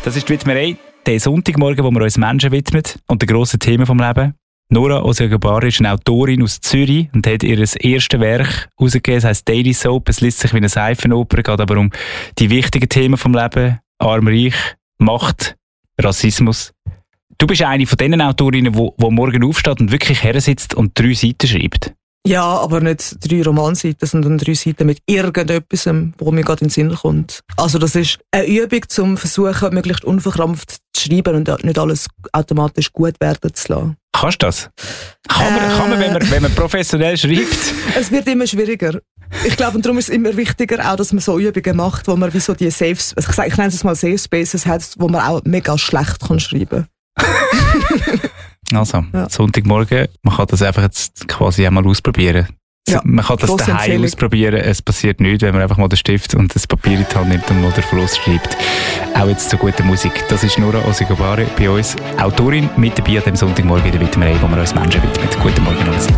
Das ist die Widmerei, der Sonntagmorgen, wo wir uns Menschen widmen und den grossen Themen vom Leben. Nora Osiagabari ist eine Autorin aus Zürich und hat ihr erstes Werk herausgegeben, das heisst Daily Soap. Es liest sich wie eine Seifenoper, geht aber um die wichtigen Themen vom Leben. Arm, Reich, Macht, Rassismus. Du bist eine von diesen Autorinnen, die morgen aufsteht und wirklich hersitzt und 3 Seiten schreibt. Ja, aber nicht 3 Romanseiten, sondern 3 Seiten mit irgendetwas, wo mir gerade in den Sinn kommt. Also das ist eine Übung, zum Versuchen, möglichst unverkrampft zu schreiben und nicht alles automatisch gut werden zu lassen. Kannst du das? Kann man, wenn man professionell schreibt? Es wird immer schwieriger. Ich glaube, und darum ist es immer wichtiger, auch, dass man so Übungen macht, wo man wie so die ich nenne es mal Safe Spaces hat, wo man auch mega schlecht kann schreiben. Also, ja. Sonntagmorgen, man kann das einfach jetzt quasi einmal ausprobieren. Ja, man kann das daheim ausprobieren, es passiert nichts, wenn man einfach mal den Stift und das Papier in die Hand nimmt und mal den Fluss schreibt. Auch jetzt zu guter Musik. Das ist Nora Osiagabari bei uns, Autorin, mit dabei an dem Sonntagmorgen in der Widmerei, wo wir uns Menschen widmen. Guten Morgen alles.